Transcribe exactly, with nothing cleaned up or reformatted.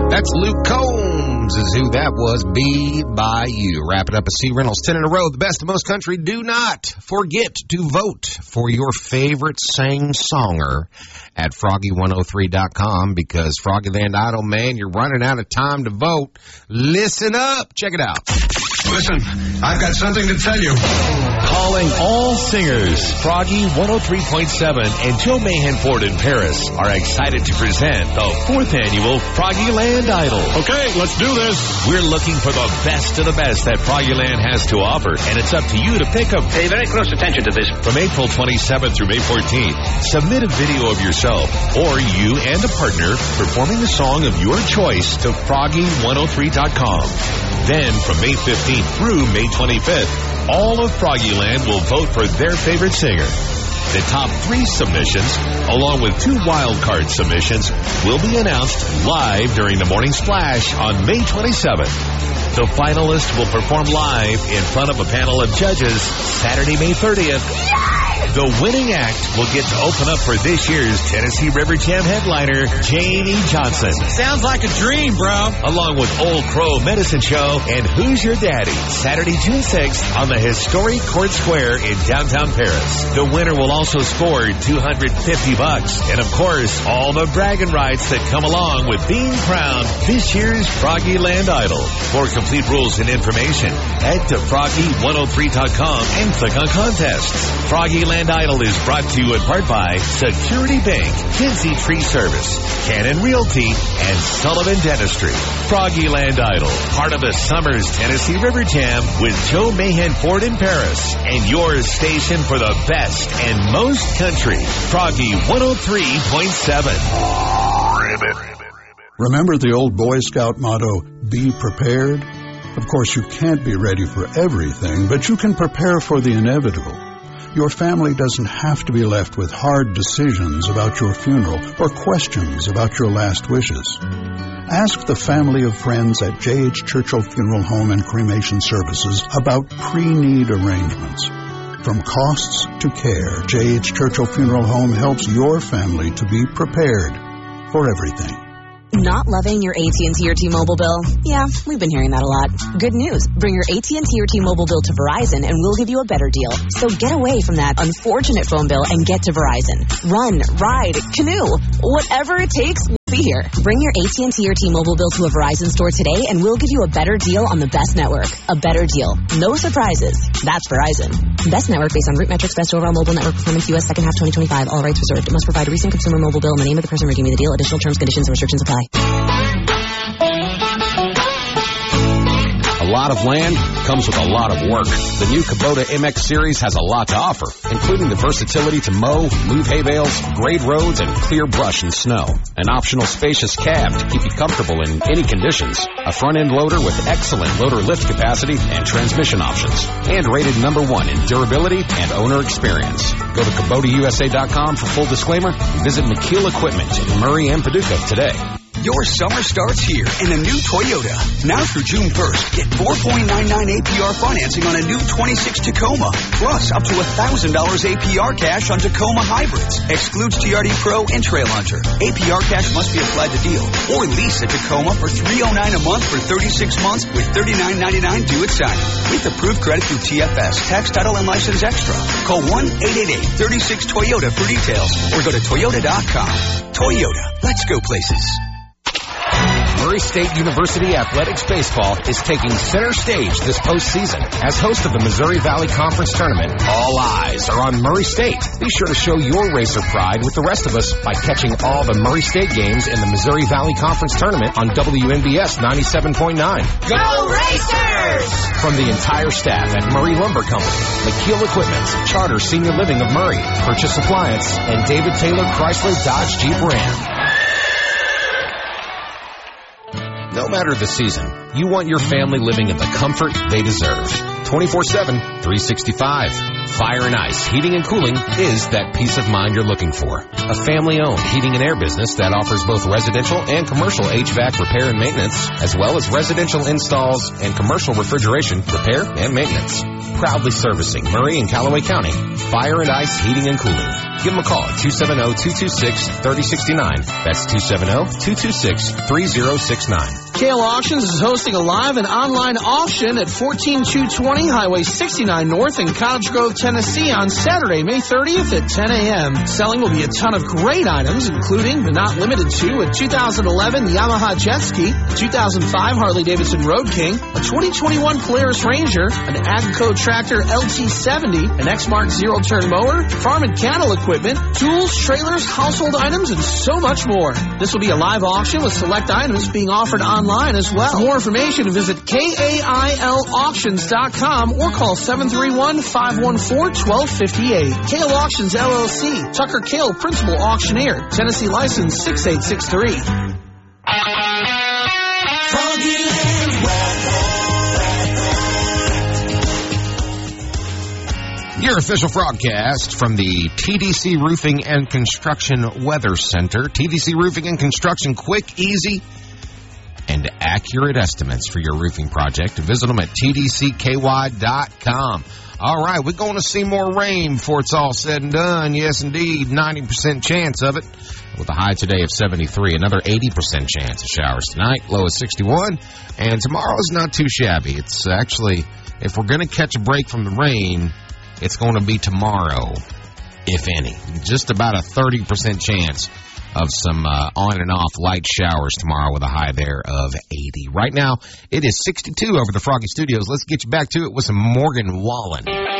That's Luke Combs is who that was. Be By You. Wrapping up a C Reynolds ten in a row. The best of most country. Do not forget to vote for your favorite sing-songer at froggy one oh three dot com because Froggyland Idol, man, you're running out of time to vote. Listen up. Check it out. Listen, I've got something to tell you. Calling all singers, Froggy one oh three point seven and Joe Mahan Ford in Paris are excited to present the fourth annual Froggyland Idol. Okay, let's do this. We're looking for the best of the best that Froggyland has to offer, and it's up to you to pick them. Pay very close attention to this. From April twenty-seventh through May fourteenth, submit a video of yourself or you and a partner performing a song of your choice to froggy one oh three dot com. Then, from May fifteenth through May twenty-fifth, all of Froggyland will vote for their favorite singer. The top three submissions, along with two wildcard submissions, will be announced live during the Morning Splash on May twenty-seventh. The finalists will perform live in front of a panel of judges Saturday, May thirtieth. The winning act will get to open up for this year's Tennessee River Jam headliner, Janie Johnson. Sounds like a dream, bro. Along with Old Crow Medicine Show and Who's Your Daddy, Saturday, June sixth on the historic Court Square in downtown Paris. The winner will also score two hundred fifty bucks. And, of course, all the bragging rights that come along with being crowned this year's Froggyland Idol. For complete rules and information, head to froggy one oh three dot com and click on contests. Froggyland Idol is brought to you in part by Security Bank, Kinsey Tree Service, Cannon Realty, and Sullivan Dentistry. Froggyland Idol, part of the summer's Tennessee River Jam with Joe Mahan Ford in Paris, and your station for the best and most country, Froggy one oh three point seven. Remember the old Boy Scout motto, be prepared? Of course, you can't be ready for everything, but you can prepare for the inevitable. Your family doesn't have to be left with hard decisions about your funeral or questions about your last wishes. Ask the family of friends at J H. Churchill Funeral Home and Cremation Services about pre-need arrangements. From costs to care, J H. Churchill Funeral Home helps your family to be prepared for everything. Not loving your A T and T or T-Mobile bill? Yeah, we've been hearing that a lot. Good news. Bring your A T and T or T-Mobile bill to Verizon and we'll give you a better deal. So get away from that unfortunate phone bill and get to Verizon. Run, ride, canoe, whatever it takes, we'll be here. Bring your A T and T or T-Mobile bill to a Verizon store today and we'll give you a better deal on the best network. A better deal. No surprises. That's Verizon. Best network based on root metrics, best overall mobile network performance, U S second half twenty twenty-five. All rights reserved. It must provide a recent consumer mobile bill and the name of the person redeeming the deal. Additional terms, conditions, and restrictions apply. A lot of land comes with a lot of work. The new Kubota M X Series has a lot to offer, including the versatility to mow, move hay bales, grade roads, and clear brush and snow. An optional spacious cab to keep you comfortable in any conditions. A front-end loader with excellent loader lift capacity and transmission options. And rated number one in durability and owner experience. Go to Kubota U S A dot com for full disclaimer and visit McKeel Equipment in Murray and Paducah today. Your summer starts here in a new Toyota. Now through June first, get four point nine nine A P R financing on a new twenty-six Tacoma. Plus, up to one thousand dollars A P R cash on Tacoma hybrids. Excludes T R D Pro and Trail Hunter. A P R cash must be applied to deal. Or lease a Tacoma for three hundred nine dollars a month for thirty-six months with thirty-nine ninety-nine due at signing. With approved credit through T F S. Tax, title, and license extra. Call one eight eight eight, three six, Toyota for details. Or go to Toyota dot com. Toyota. Let's go places. Murray State University Athletics Baseball is taking center stage this postseason. As host of the Missouri Valley Conference Tournament, all eyes are on Murray State. Be sure to show your Racer pride with the rest of us by catching all the Murray State games in the Missouri Valley Conference Tournament on W M B S ninety-seven point nine. Go Racers! From the entire staff at Murray Lumber Company, McKeel Equipment, Charter Senior Living of Murray, Purchase Appliance, and David Taylor Chrysler Dodge Jeep Ram. No matter the season, you want your family living in the comfort they deserve. twenty-four seven, three sixty-five. Fire and Ice Heating and Cooling is that peace of mind you're looking for. A family-owned heating and air business that offers both residential and commercial H V A C repair and maintenance, as well as residential installs and commercial refrigeration repair and maintenance. Proudly servicing Murray and Callaway County. Fire and Ice Heating and Cooling. Give them a call at two seven zero, two two six, three zero six nine. That's two seven zero, two two six, three zero six nine. K L Auctions is hosting a live and online auction at fourteen two twenty Highway sixty-nine North in Cottage Grove, Tennessee on Saturday, May thirtieth at ten a.m. Selling will be a ton of great items, including, but not limited to, a two thousand eleven Yamaha Jet Ski, a two thousand five Harley-Davidson Road King, a twenty twenty-one Polaris Ranger, an AGCO Tractor L T seventy, an Exmark zero-turn mower, farm and cattle equipment, tools, trailers, household items, and so much more. This will be a live auction with select items being offered online as well. For more information, visit K A I L auctions dot com or call seven three one, five one four, one two five eight. K L Auctions, L L C. Tucker Kale, Principal Auctioneer. Tennessee License six eight six three. Your official Frogcast from the T D C Roofing and Construction Weather Center. T D C Roofing and Construction, quick, easy, and accurate estimates for your roofing project. Visit them at T D C K Y dot com. All right, we're going to see more rain before it's all said and done. Yes, indeed, ninety percent chance of it. With a high today of seventy-three, another eighty percent chance of showers tonight, low of sixty-one. And tomorrow's not too shabby. It's actually, if we're going to catch a break from the rain, it's going to be tomorrow, if any. Just about a thirty percent chance of some uh, on and off light showers tomorrow with a high there of eighty. Right now, it is sixty-two over the Froggy Studios. Let's get you back to it with some Morgan Wallen.